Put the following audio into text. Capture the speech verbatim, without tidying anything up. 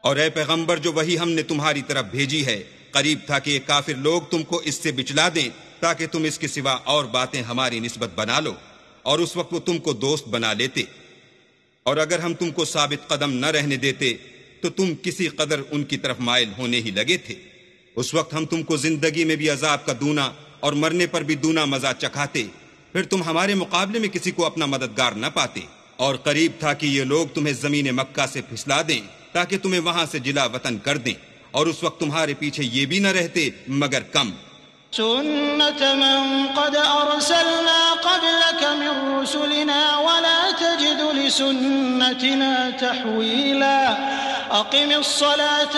और ए पैगंबर, जो वही हमने तुम्हारी तरफ भेजी है, करीब था कि ये काफिर लोग तुमको इससे बिचला दें ताकि तुम इसके सिवा और बातें हमारी निस्बत बना लो, और उस वक्त वो तुमको दोस्त बना लेते। और अगर हम तुमको साबित कदम न रहने देते तो तुम किसी कदर उनकी तरफ माइल होने ही लगे थे। उस वक्त हम तुमको जिंदगी में भी अजाब का दूना और मरने पर भी दूना मजा चखाते, फिर तुम हमारे मुकाबले में किसी को अपना मददगार न पाते। और करीब था कि ये लोग तुम्हें जमीन मक्का से फिसला दें ताकि तुम्हें वहां से जिला वतन कर दें, और उस वक्त तुम्हारे पीछे ये भी न रहते मगर कम। सुन्नत मन क़द अरसलना क़ब्लक मिन रुसुलिना वला तजिदु लिसुन्नतिना तहवीला। अक़िमिस्सलात